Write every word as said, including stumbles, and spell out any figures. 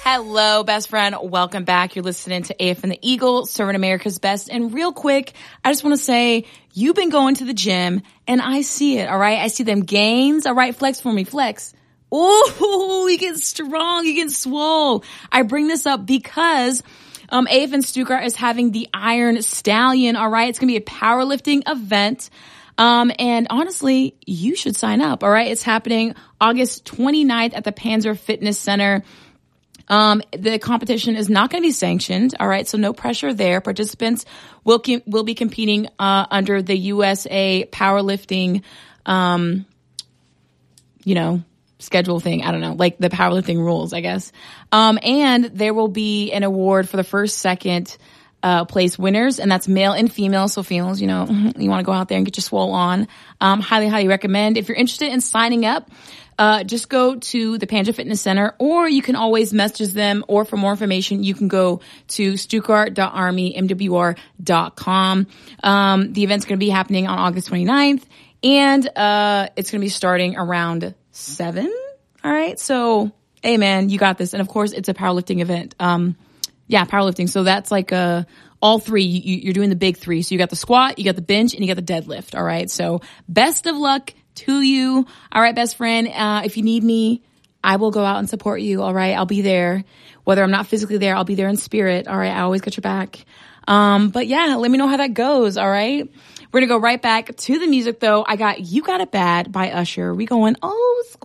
Hello, best friend. Welcome back. You're listening to A F and the Eagle, serving America's best. And real quick, I just want to say, you've been going to the gym and I see it. All right. I see them gains. All right. Flex for me. Flex. Oh, you get strong. You get swole. I bring this up because um, A F and Stuttgart is having the Iron Stallion. All right. It's going to be a powerlifting event. Um, and honestly, you should sign up. All right. It's happening August twenty-ninth at the Panzer Fitness Center. Um, the competition is not going to be sanctioned. All right. So no pressure there. Participants will, com- will be competing, uh, under the U S A powerlifting, um, you know, schedule thing. I don't know, like the powerlifting rules, I guess. Um, and there will be an award for the first, second, uh, place winners, and that's male and female. So females, you know, you want to go out there and get your swole on. Um, highly, highly recommend. If you're interested in signing up, Uh, just go to the Panzer Fitness Center, or you can always message them, or for more information, you can go to stuttgart dot army m w r dot com. Um, the event's going to be happening on August twenty-ninth, and, uh, it's going to be starting around seven. All right. So, hey man, you got this. And of course, it's a powerlifting event. Um, yeah, powerlifting. So that's like, uh, all three. You, you're doing the big three. So you got the squat, you got the bench, and you got the deadlift. All right. So best of luck to you. All right, best friend. Uh, if you need me, I will go out and support you. All right. I'll be there. Whether I'm not physically there, I'll be there in spirit. All right. I always got your back. Um, but yeah, let me know how that goes. All right. We're going to go right back to the music though. I got You Got It Bad by Usher. We going, oh,